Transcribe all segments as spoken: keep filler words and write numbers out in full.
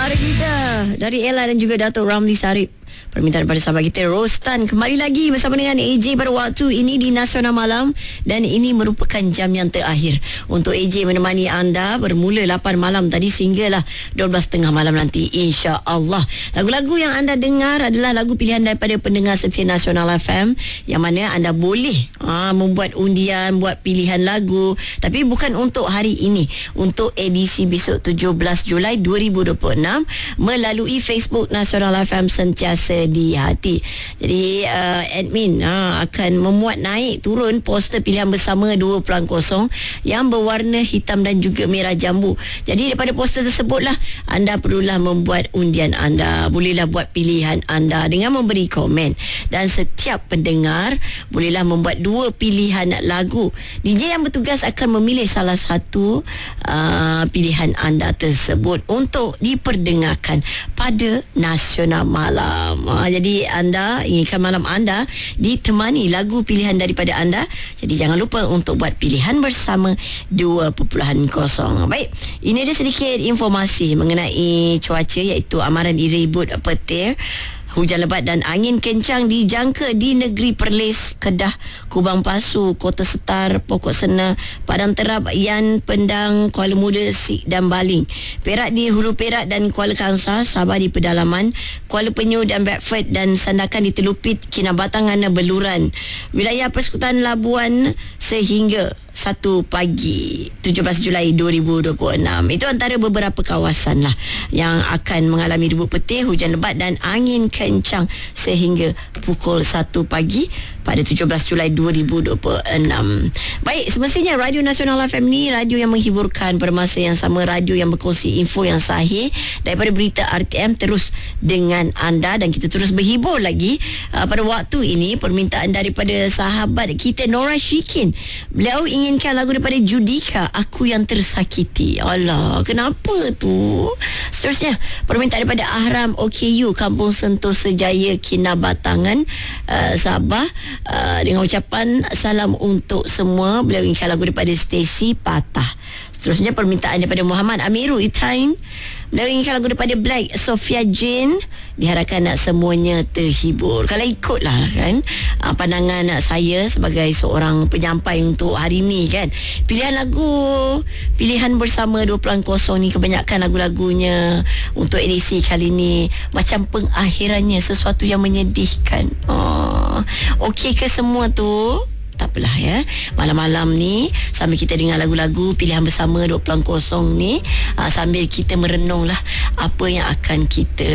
Suara kita dari Ella dan juga Dato' Ramli Sarip. Permintaan pada sahabat kita Rostan kembali lagi bersama dengan A J pada waktu ini di Nasional Malam. Dan ini merupakan jam yang terakhir untuk A J menemani anda bermula lapan malam tadi sehinggalah dua belas tiga puluh malam nanti, insya-Allah. Lagu-lagu yang anda dengar adalah lagu pilihan daripada pendengar setia Nasional F M, yang mana anda boleh aa, membuat undian, buat pilihan lagu, tapi bukan untuk hari ini, untuk edisi besok tujuh belas Julai dua ribu dua puluh enam melalui Facebook Nasional F M sentiasa di hati. Jadi uh, admin uh, akan memuat naik turun poster pilihan bersama dua kosong yang berwarna hitam dan juga merah jambu. Jadi daripada poster tersebutlah anda perlulah membuat undian anda. Bolehlah buat pilihan anda dengan memberi komen, dan setiap pendengar bolehlah membuat dua pilihan lagu. D J yang bertugas akan memilih salah satu uh, pilihan anda tersebut untuk diperdengarkan pada Nasional Malam. Uh, jadi anda inginkan malam anda ditemani lagu pilihan daripada anda. Jadi jangan lupa untuk buat pilihan bersama dua kosong. Baik, ini ada sedikit informasi mengenai cuaca, iaitu amaran diribut petir, hujan lebat dan angin kencang dijangka di negeri Perlis, Kedah, Kubang Pasu, Kota Setar, Pokok Sena, Padang Terap, Yan, Pendang, Kuala Muda, Sik dan Baling, Perak di Hulu Perak dan Kuala Kangsar, Sabah di pedalaman, Kuala Penyu dan Bedford dan Sandakan di Telupit, Kinabatangan dan Beluran, wilayah Persekutuan Labuan sehingga satu pagi tujuh belas Julai dua ribu dua puluh enam. Itu antara beberapa kawasan lah yang akan mengalami ribut petir, hujan lebat dan angin kencang sehingga pukul satu pagi pada tujuh belas Julai dua ribu dua puluh enam. Baik, semestinya Radio Nasional F M ni radio yang menghiburkan, pada masa yang sama radio yang berkongsi info yang sahih daripada berita R T M terus dengan anda, dan kita terus berhibur lagi. Uh, pada waktu ini permintaan daripada sahabat kita Nora Shikin. Beliau inginkan lagu daripada Judika, Aku Yang Tersakiti. Alah, kenapa tu? Seterusnya permintaan daripada Ahram O K U, Kampung Sentosa Jaya, Kinabatangan, uh, Sabah, uh, dengan ucapan salam untuk semua. Beliau inginkan lagu daripada Stacy, Patah. Seterusnya permintaan daripada Muhammad Amiru Itain. Beliau inginkan lagu daripada Black, Sophia Jane. Diharapkan nak semuanya terhibur. Kalau ikutlah kan uh, pandangan saya sebagai seorang penyampai untuk hari ni kan, pilihan lagu pilihan bersama dua kosong ni kebanyakan lagu-lagunya untuk edisi kali ni macam pengakhirannya sesuatu yang menyedihkan. Oh, okey ke semua tu? Tak apalah ya. Malam-malam ni sambil kita dengar lagu-lagu pilihan bersama dua kosong ni, aa, sambil kita merenunglah apa yang akan kita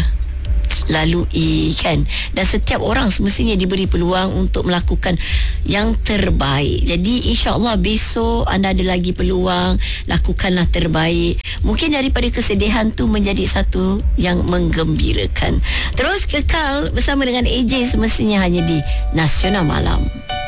lalui kan. Dan setiap orang semestinya diberi peluang untuk melakukan yang terbaik. Jadi insya-Allah besok anda ada lagi peluang, lakukanlah terbaik. Mungkin daripada kesedihan tu menjadi satu yang menggembirakan. Terus kekal bersama dengan A J semestinya hanya di Nasional Malam.